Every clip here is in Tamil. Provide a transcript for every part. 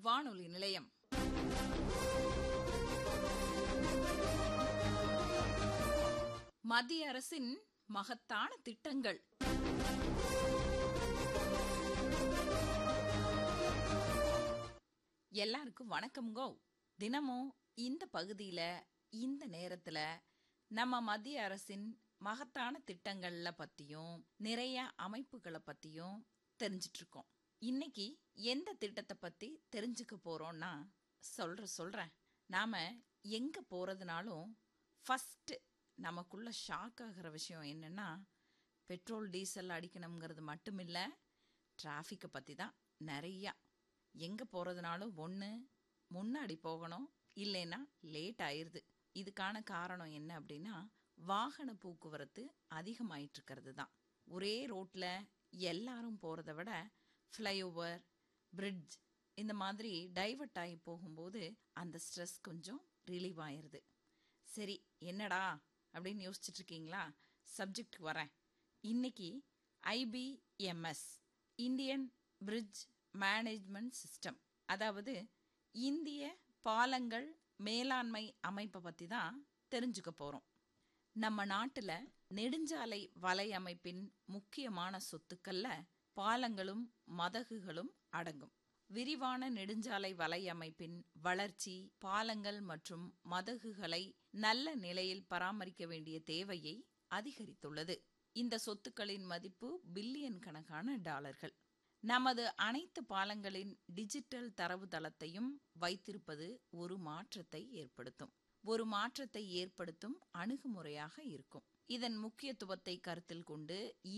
வானொலி நிலையம். மத்திய அரசின் மகத்தான திட்டங்கள். எல்லாருக்கும் வணக்கம்கோ. தினமும் இந்த பகுதியில் இந்த நேரத்தில் நம்ம மத்திய அரசின் மகத்தான திட்டங்களை பற்றியும் நிறைய அமைப்புகளை பற்றியும் தெரிஞ்சிட்டு இருக்கோம். இன்னைக்கு எந்த திட்டத்தை பற்றி தெரிஞ்சுக்க போகிறோன்னா சொல்கிறேன். நாம் எங்கே போகிறதுனாலும் ஃபஸ்ட்டு நமக்குள்ள ஷாக் ஆகிற விஷயம் என்னென்னா, பெட்ரோல் டீசல் அடிக்கணுங்கிறது மட்டும் இல்லை, டிராஃபிக்கை பற்றி தான். நிறையா எங்கே போகிறதுனாலும் ஒன்று முன்னாடி போகணும், இல்லைன்னா லேட் ஆயிடுது. இதுக்கான காரணம் என்ன அப்படின்னா, வாகன போக்குவரத்து அதிகமாயிட்டுருக்கிறது தான். ஒரே ரோட்டில் எல்லாரும் போகிறத விட ஃப்ளைஓவர், பிரிட்ஜ் இந்த மாதிரி டைவர்ட் ஆகி போகும்போது அந்த ஸ்ட்ரெஸ் கொஞ்சம் ரிலீவ் ஆயிடுது. சரி, என்னடா அப்படின்னு யோசிச்சுட்டு இருக்கீங்களா? சப்ஜெக்ட் வரேன். இன்னைக்கு IBMS, Indian bridge management system, அதாவது இந்திய பாலங்கள் மேலாண்மை அமைப்பை பற்றி தான் தெரிஞ்சுக்க போகிறோம். நம்ம நாட்டில் நெடுஞ்சாலை வலையமைப்பின் முக்கியமான சொத்துக்கள்ல பாலங்களும் மதகுகளும் அடங்கும். விரிவான நெடுஞ்சாலை வலையமைப்பின் வளர்ச்சி பாலங்கள் மற்றும் மதகுகளை நல்ல நிலையில் பராமரிக்க வேண்டிய தேவையை அதிகரித்துள்ளது. இந்த சொத்துக்களின் மதிப்பு பில்லியன் கணக்கான டாலர்கள். நமது அனைத்து பாலங்களின் டிஜிட்டல் தரவுத்தளத்தையும் வைத்திருப்பது ஒரு மாற்றத்தை ஏற்படுத்தும் அணுகுமுறையாக இருக்கும். இதன் முக்கியத்துவத்தை கருத்தில் கொண்டு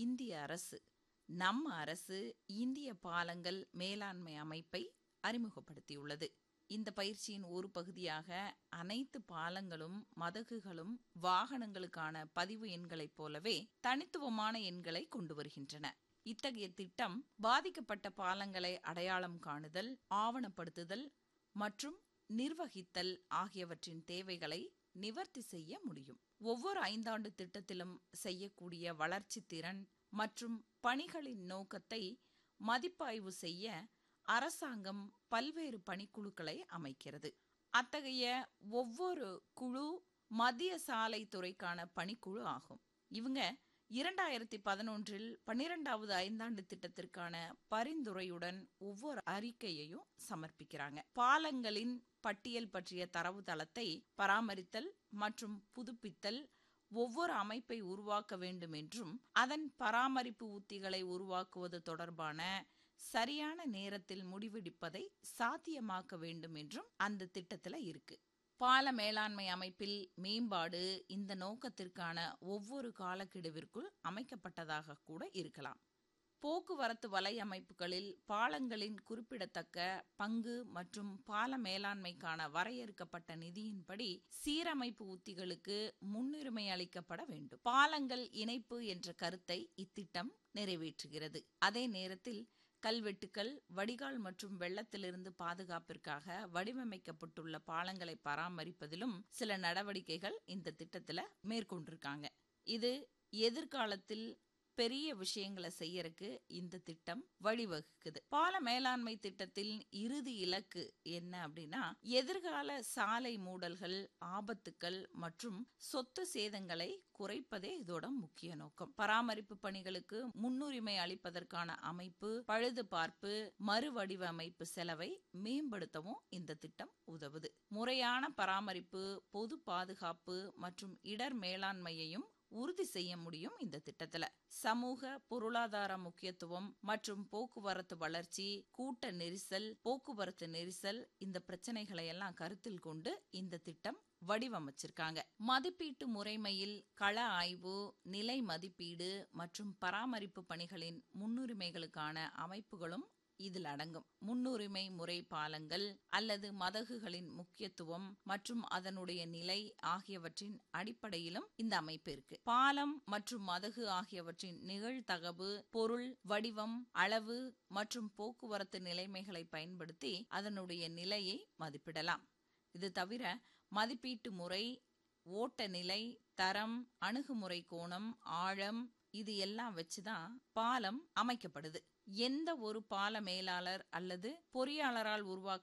நம்ம அரசு இந்திய பாலங்கள் மேலாண்மை அமைப்பை அறிமுகப்படுத்தியுள்ளது. இந்த பயிற்சியின் ஒரு பகுதியாக அனைத்து பாலங்களும் மதகுகளும் வாகனங்களுக்கான பதிவு எண்களைப் போலவே தனித்துவமான எண்களை கொண்டு வருகின்றன. இத்தகைய திட்டம் பாதிக்கப்பட்ட பாலங்களை அடையாளம் காணுதல், ஆவணப்படுத்துதல் மற்றும் நிர்வகித்தல் ஆகியவற்றின் தேவைகளை நிவர்த்தி செய்ய முடியும். ஒவ்வொரு 5 ஆண்டு திட்டத்திலும் செய்யக்கூடிய வளர்ச்சி திறன் மற்றும் பணிகளின் நோக்கத்தை மதிப்பாய்வு செய்ய அரசாங்கம் பல்வேறு பணிக்குழுக்களை அமைக்கிறது. அத்தகைய ஒவ்வொரு குழு மத்திய சாலை துறைக்கான பணிக்குழு ஆகும். இவங்க 2011 12வது 5ஆண்டு திட்டத்திற்கான பரிந்துரையுடன் ஒவ்வொரு அறிக்கையையும் சமர்ப்பிக்கிறாங்க. பாலங்களின் பட்டியல் பற்றிய தரவுத்தளத்தை பராமரித்தல் மற்றும் புதுப்பித்தல் ஒவ்வொரு அமைப்பை உருவாக்க வேண்டும் என்றும், அதன் பராமரிப்பு உத்திகளை உருவாக்குவது தொடர்பான சரியான நேரத்தில் முடிவெடுப்பதை சாத்தியமாக்க வேண்டும் என்றும் அந்த திட்டத்தில் இருக்கு. பால மேலாண்மை அமைப்பில் மேம்பாடு இந்த நோக்கத்திற்கான ஒவ்வொரு காலக்கெடுவிற்குள் அமைக்கப்பட்டதாக கூட இருக்கலாம். போக்குவரத்து வலையமைப்புகளில் பாலங்களின் குறிப்பிடத்தக்க பங்கு மற்றும் பால மேலாண்மைக்கான வரையறுக்கப்பட்ட நிதியின்படி சீரமைப்பு உத்திகளுக்கு முன்னுரிமை அளிக்கப்பட வேண்டும். பாலங்கள் இணைப்பு என்ற கருத்தை இத்திட்டம் நிறைவேற்றுகிறது. அதே நேரத்தில் கல்வெட்டுக்கள், வடிகால் மற்றும் வெள்ளத்திலிருந்து பாதுகாப்பிற்காக வடிவமைக்கப்பட்டுள்ள பாலங்களை பராமரிப்பதிலும் சில நடவடிக்கைகள் இந்த திட்டத்தில் மேற்கொண்டிருக்காங்க. இது எதிர்காலத்தில் பெரிய விஷயங்களை செய்யறதுக்கு இந்த திட்டம் வழிவகுக்குது. பால மேலாண்மை திட்டத்தின் இறுதி இலக்கு என்ன அப்படின்னா, எதிர்கால சாலை மூடல்கள், ஆபத்துக்கள் மற்றும் சொத்து சேதங்களை குறைப்பதே இதோட முக்கிய நோக்கம். பராமரிப்பு பணிகளுக்கு முன்னுரிமை அளிப்பதற்கான அமைப்பு, பழுது பார்ப்பு, மறுவடிவமைப்பு செலவை மேம்படுத்தவும் இந்த திட்டம் உதவுது. முறையான பராமரிப்பு, பொது பாதுகாப்பு மற்றும் இடர் மேலாண்மையையும் உறுதி செய்ய முடியும். இந்த திட்டத்துல சமூக பொருளாதார முக்கியத்துவம் மற்றும் போக்குவரத்து வளர்ச்சி, கூட்ட நெரிசல், போக்குவரத்து நெரிசல் இந்த பிரச்சனைகளை எல்லாம் கருத்தில் கொண்டு இந்த திட்டம் வடிவமைச்சிருக்காங்க. மதிப்பீட்டு முறைமையில் கள ஆய்வு, நிலை மதிப்பீடு மற்றும் பராமரிப்பு பணிகளின் முன்னுரிமைகளுக்கான அமைப்புகளும் இதில் அடங்கும். முன்னுரிமை முறை பாலங்கள் அல்லது மதகுகளின் முக்கியத்துவம் மற்றும் அதனுடைய நிலை ஆகியவற்றின் அடிப்படையிலும் இந்த அமைப்பு இருக்கு. பாலம் மற்றும் மதகு ஆகியவற்றின் நிகழ்தகவு, பொருள், வடிவம், அளவு மற்றும் போக்குவரத்து நிலைமைகளை பயன்படுத்தி அதனுடைய நிலையை மதிப்பிடலாம். இது தவிர மதிப்பீட்டு முறை, ஓட்ட நிலை, தரம், அணுகுமுறை கோணம், ஆழம் இது எல்லாம் வச்சுதான் பாலம் அமைக்கப்படுது. எந்த ஒரு பால மேலாளர் அல்லது பொறியாளரால்